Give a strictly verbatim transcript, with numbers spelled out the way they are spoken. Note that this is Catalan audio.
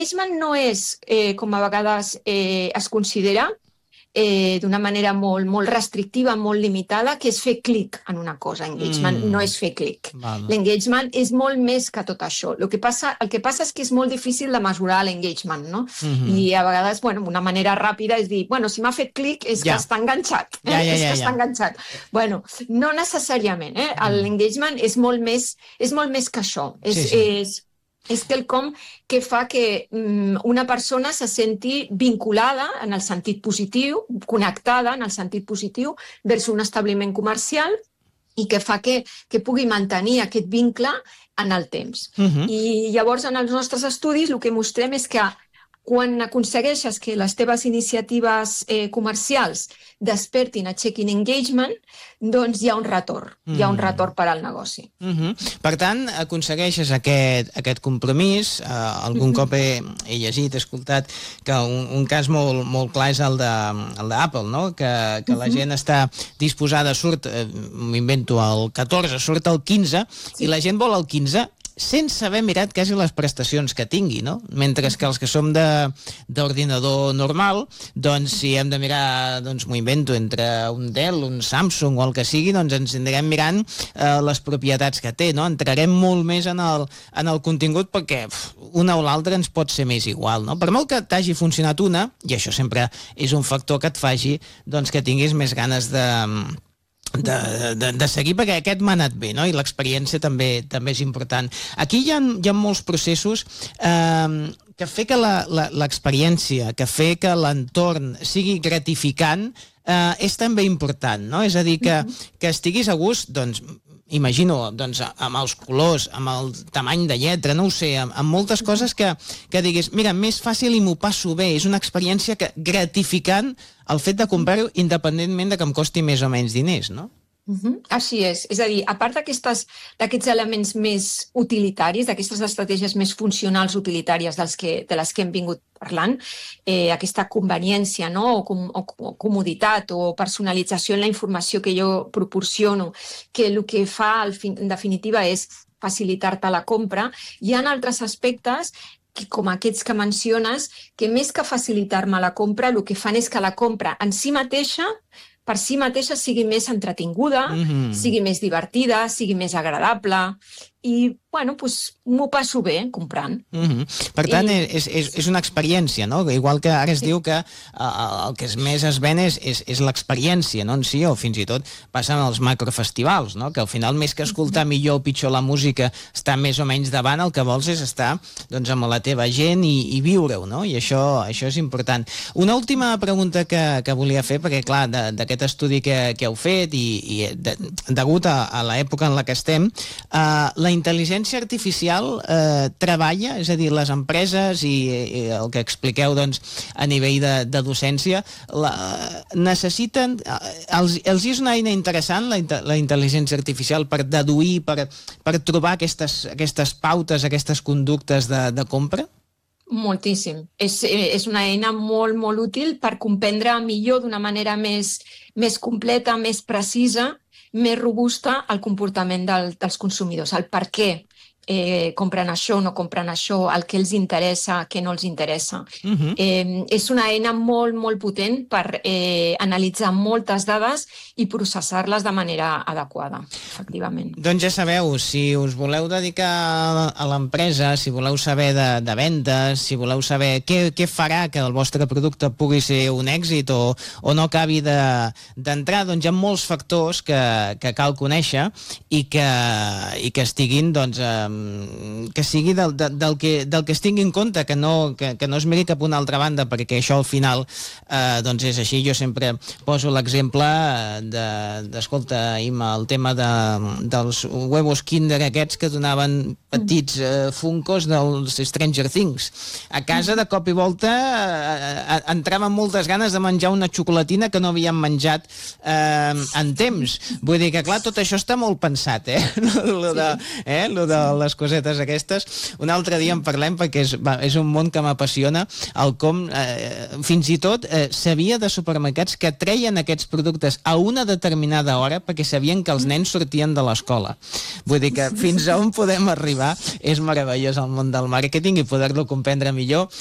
l'engagement no és, eh, com a vegades eh, es considera, eh, d'una manera molt, molt restrictiva, molt limitada, que és fer clic en una cosa. Engagement mm. no és fer clic. L'engagement és molt més que tot això. El que, passa, el que passa és que és molt difícil de mesurar l'engagement, no? Mm-hmm. I a vegades, bueno, una manera ràpida és dir, bueno, si m'ha fet clic és ja. que està enganxat. Eh? Ja, ja, ja, és que ja. està enganxat. Bueno, no necessàriament. Eh? L'engagement és molt més, és molt més que això. És, sí, sí. és, és quelcom que fa que um, una persona se senti vinculada en el sentit positiu, connectada en el sentit positiu vers un establiment comercial i que fa que, que pugui mantenir aquest vincle en el temps. Uh-huh. I llavors en els nostres estudis el que mostrem és que quan aconsegueixes que les teves iniciatives eh, comercials despertin, aixequin engagement, doncs hi ha un retorn, mm. hi ha un retorn per al negoci. Mm-hmm. Per tant, aconsegueixes aquest, aquest compromís. Uh, algun mm-hmm. cop he, he llegit, he escoltat que un, un cas molt, molt clar és el d'Apple, no? que, que mm-hmm. la gent està disposada, surt, eh, m'invento, el catorze, surt el quinze, sí. i la gent vol el quinze, sense haver mirat quasi les prestacions que tingui, no? Mentre que els que som d'ordinador normal, doncs si hem de mirar, doncs m'ho invento, entre un Dell, un Samsung o el que sigui, doncs ens anirem mirant eh, les propietats que té, no? Entrarem molt més en el, en el contingut perquè uf, una o l'altra ens pot ser més igual, no? Per molt que t'hagi funcionat una, i això sempre és un factor que et faci doncs, que tinguis més ganes de... De, de, de seguir, perquè aquest m'ha anat bé, no? I l'experiència també també és important. Aquí hi ha, hi ha molts processos eh, que fer que l'experiència, que fer que l'entorn sigui gratificant eh, és també important, no? És a dir, que, que estiguis a gust, doncs, imagino, doncs, amb els colors, amb el tamany de lletra, no ho sé, amb, amb moltes coses que, que diguis, mira, més fàcil i m'ho passo bé, és una experiència que, gratificant el fet de comprar-ho independentment de que em costi més o menys diners, no? Uh-huh. Així és. És a dir, a part d'aquests elements més utilitaris, d'aquestes estratègies més funcionals utilitàries dels que, de les que hem vingut parlant, eh, aquesta conveniència, no? o, com, o, o comoditat o personalització en la informació que jo proporciono, que el que fa, al fin, en definitiva, és facilitar-te la compra. Hi ha altres aspectes que, com aquests que menciones, que més que facilitar-me la compra, el que fan és que la compra en si mateixa per si mateixa sigui més entretinguda, mm-hmm. sigui més divertida, sigui més agradable i, bueno, doncs m'ho passo bé comprant. Mm-hmm. Per tant, I... és, és, és una experiència, no? Igual que ara es sí. diu que uh, el que més es ven és, és, és l'experiència, no? En si, o fins i tot passen als macrofestivals, no? Que al final, més que escoltar millor o pitjor la música, estar més o menys davant, el que vols és estar doncs, amb la teva gent i, i viure-ho, no? I això, això és important. Una última pregunta que, que volia fer, perquè clar, d'aquest estudi que, que heu fet i, i de, degut a, a l'època en la que estem, uh, la intel·ligència artificial eh, treballa, és a dir, les empreses i, i el que expliqueu doncs, a nivell de, de docència, la, necessiten, els, els és una eina interessant la, la intel·ligència artificial per deduir, per, per trobar aquestes, aquestes pautes, aquestes conductes de, de compra? Moltíssim. És, és una eina molt, molt útil per comprendre millor d'una manera més, més completa, més precisa, més robusta el comportament del, dels consumidors, el per què eh, compren això, no compren això, el que els interessa, què no els interessa. Uh-huh. Eh, és una eina molt, molt potent per eh, analitzar moltes dades i processar-les de manera adequada, efectivament. Doncs ja sabeu, si us voleu dedicar a l'empresa, si voleu saber de, de vendes, si voleu saber què, què farà que el vostre producte pugui ser un èxit o, o no acabi d'entrar, doncs hi ha molts factors que, que cal conèixer i que, i que estiguin, doncs, eh, que sigui del, del, que, del que es tingui en compte, que no, que, que no es miri cap a una altra banda, perquè això al final eh, doncs és així. Jo sempre poso l'exemple de, d'escolta, Imma, el tema de, dels huevos Kinder aquests que donaven petits eh, funcos dels Stranger Things. A casa, de cop i volta, eh, entraven moltes ganes de menjar una xocolatina que no havíem menjat eh, en temps. Vull dir que, clar, tot això està molt pensat, eh? Lo de, eh? Lo del les cosetes aquestes. Un altre dia en parlem perquè és, va, és un món que m'apassiona, el com eh, fins i tot eh, sabia de supermercats que treien aquests productes a una determinada hora perquè sabien que els nens sortien de l'escola. Vull dir que fins a on podem arribar és meravellós el món del màrqueting i poder-lo comprendre millor.